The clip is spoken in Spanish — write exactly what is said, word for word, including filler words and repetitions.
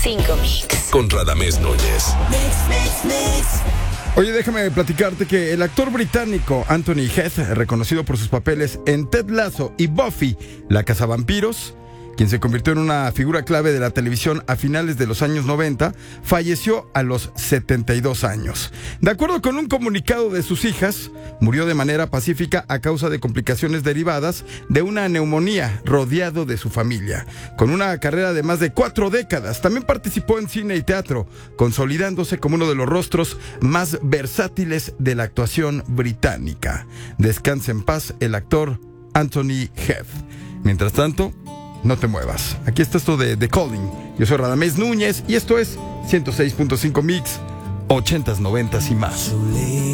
cinco Mix. Con Radamés Núñez. Oye, déjame platicarte que el actor británico Anthony Heath, reconocido por sus papeles en Ted Lasso y Buffy, la cazavampiros, quien se convirtió en una figura clave de la televisión a finales de los años noventa, falleció a los setenta y dos años. De acuerdo con un comunicado de sus hijas, murió de manera pacífica a causa de complicaciones derivadas de una neumonía, rodeado de su familia. Con una carrera de más de cuatro décadas, también participó en cine y teatro, consolidándose como uno de los rostros más versátiles de la actuación británica. Descanse en paz el actor Anthony Heath. Mientras tanto, no te muevas. Aquí está esto de The Calling. Yo soy Radamés Núñez y esto es ciento seis punto cinco Mix, ochentas, noventas y más.